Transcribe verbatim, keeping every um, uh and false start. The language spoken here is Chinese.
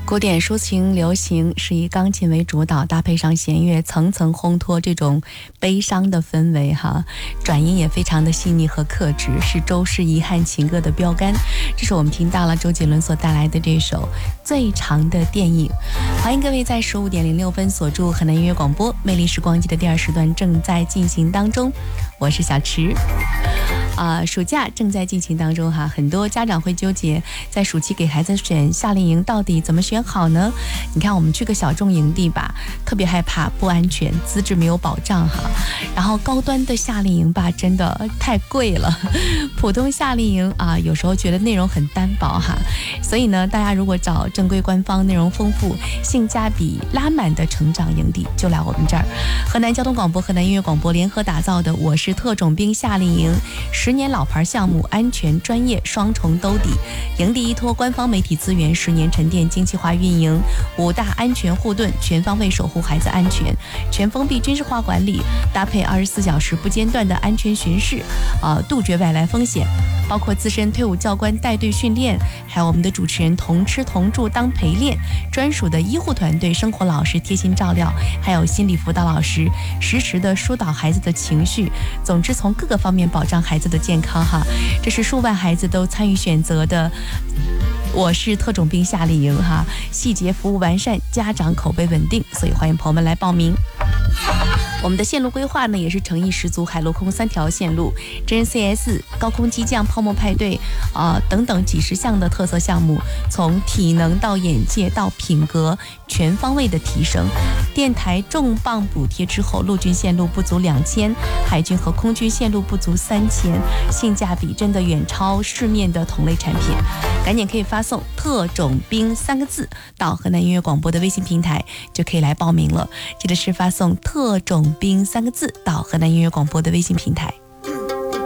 古典抒情流行是以钢琴为主导，搭配上弦乐，层层烘托这种悲伤的氛围哈。转音也非常的细腻和克制，是周氏遗憾情歌的标杆。这是我们听到了周杰伦所带来的这首最长的电影。欢迎各位在十五点零六分锁住河南音乐广播，魅力时光机的第二时段正在进行当中，我是小池。啊、呃，暑假正在进行当中哈，很多家长会纠结，在暑期给孩子选夏令营到底怎么选好呢？你看，我们去个小众营地吧，特别害怕不安全，资质没有保障哈。然后高端的夏令营吧，真的太贵了。普通夏令营啊，有时候觉得内容很单薄哈。所以呢，大家如果找正规官方、内容丰富、性价比拉满的成长营地，就来我们这儿。河南交通广播、河南音乐广播联合打造的我是特种兵夏令营。十年老牌项目，安全专业双重兜底，营地依托官方媒体资源，十年沉淀精细化运营，五大安全护盾，全方位守护孩子安全，全封闭军事化管理，搭配二十四小时不间断的安全巡视，呃，杜绝外来风险，包括资深退伍教官带队训练，还有我们的主持人同吃同住当陪练，专属的医护团队，生活老师贴心照料，还有心理辅导老师，实时的疏导孩子的情绪，总之从各个方面保障孩子的健康哈，这是数万孩子都参与选择的我是特种兵夏令营哈，细节服务完善，家长口碑稳定，所以欢迎朋友们来报名。我们的线路规划呢也是诚意十足，海陆空三条线路，真人 C S、高空机降、泡沫派对啊、呃、等等几十项的特色项目，从体能到眼界到品格全方位的提升。电台重磅补贴之后，陆军线路不足两千，海军和空军线路不足三千，性价比真的远超市面的同类产品。赶紧可以发送特种兵三个字到河南音乐广播的微信平台，就可以来报名了。记得是发送特种兵三个字到河南音乐广播的微信平台。